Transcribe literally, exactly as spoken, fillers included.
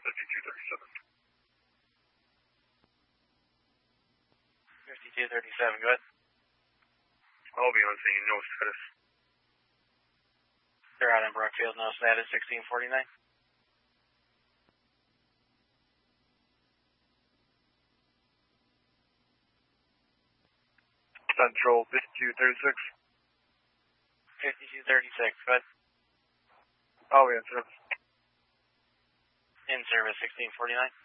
fifty-two thirty-seven. fifty-two thirty-seven, go ahead. I'll be on scene, no status. They're out in Brookfield, no status, sixteen forty-nine. Central, fifty-two thirty-six. fifty-two thirty-six, go ahead. I'll be on service. In service, sixteen forty-nine.